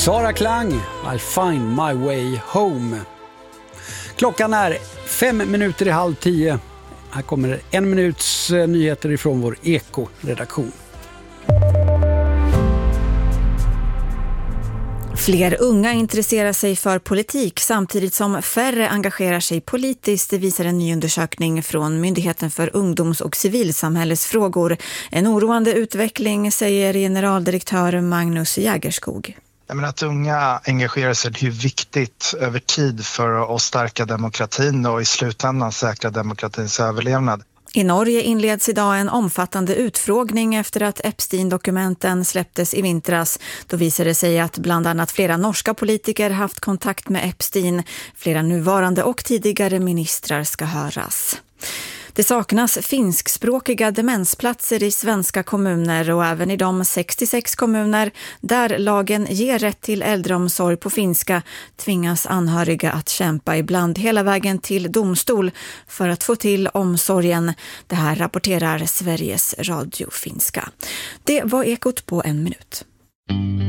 Sara Klang, I'll find my way home. Klockan är 9:05. Här kommer en minuts nyheter ifrån vår Eko-redaktion. Fler unga intresserar sig för politik samtidigt som färre engagerar sig politiskt, det visar en ny undersökning från Myndigheten för ungdoms- och civilsamhällesfrågor. En oroande utveckling, säger generaldirektör Magnus Jägerskog. Men att unga engagerar sig är viktigt över tid för att stärka demokratin och i slutändan säkra demokratins överlevnad. I Norge inleds idag en omfattande utfrågning efter att Epstein-dokumenten släpptes i vintras. Då visade det sig att bland annat flera norska politiker haft kontakt med Epstein. Flera nuvarande och tidigare ministrar ska höras. Det saknas finskspråkiga demensplatser i svenska kommuner och även i de 66 kommuner där lagen ger rätt till äldreomsorg på finska tvingas anhöriga att kämpa ibland hela vägen till domstol för att få till omsorgen. Det här rapporterar Sveriges Radio Finska. Det var Ekot på en minut.